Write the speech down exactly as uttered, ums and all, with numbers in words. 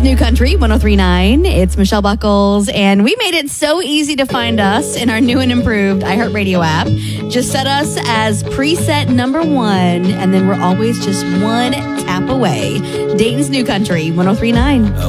New Country one oh three point nine. It's Michelle Buckles, and we made it so easy to find us in our new and improved iHeartRadio app. Just set us as preset number one, and then we're always just one tap away. Dayton's New Country one oh three point nine.